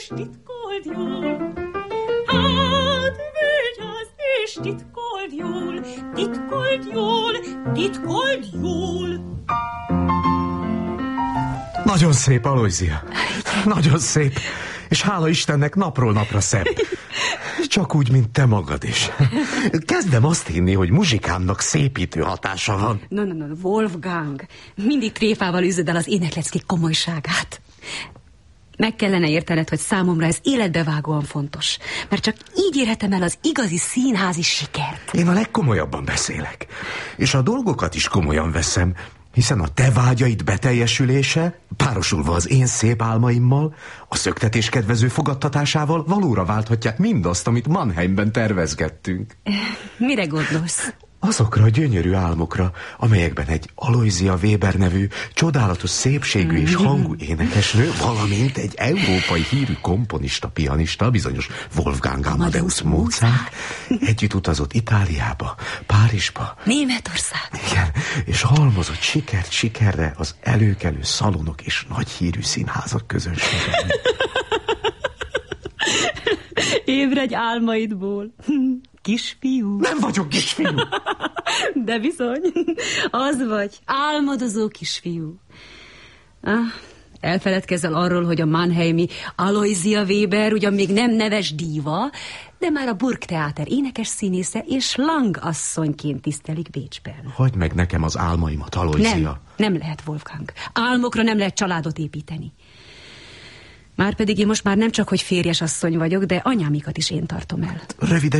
és titkold jól. Hát vigyázz és titkold jól, titkold jól, titkold jól. Nagyon szép, Alojzia. Nagyon szép. És hála Istennek napról napra szebb. Csak úgy, mint te magad is. Kezdem azt hinni, hogy muzsikámnak szépítő hatása van. No, Wolfgang. Mindig tréfával üzöd el az énekleckék komolyságát. Meg kellene értened, hogy számomra ez életbevágóan fontos. Mert csak így érhetem el az igazi színházi sikert. Én a legkomolyabban beszélek. És a dolgokat is komolyan veszem. Hiszen a te vágyaid beteljesülése, párosulva az én szép álmaimmal, a szöktetés kedvező fogadtatásával valóra válthatják mindazt, amit Mannheimben tervezgettünk. Mire gondolsz? Azokra a gyönyörű álmokra, amelyekben egy Alojzia Weber nevű csodálatos szépségű és hangú énekesnő, valamint egy európai hírű komponista, pianista, bizonyos Wolfgang Amadeus Mozart együtt utazott Itáliába, Párizsba, Németország. Igen, és halmozott sikert sikerre az előkelő szalonok és nagy hírű színházak közönsége. Ébredj álmaidból. Kisfiú. Nem vagyok kisfiú. De bizony, az vagy, álmodozó kisfiú. Elfeledkezzel arról, hogy a mannheimi Alojzia Weber ugyan még nem neves díva, de már a Burgtheater énekes színésze és Lang asszonyként tisztelik Bécsben. Hagyd meg nekem az álmaimat, Alojzia. Nem lehet, Wolfgang. Álmokra nem lehet családot építeni. Márpedig én most már nem csak, hogy férjes asszony vagyok, de anyámikat is én tartom el. Röviden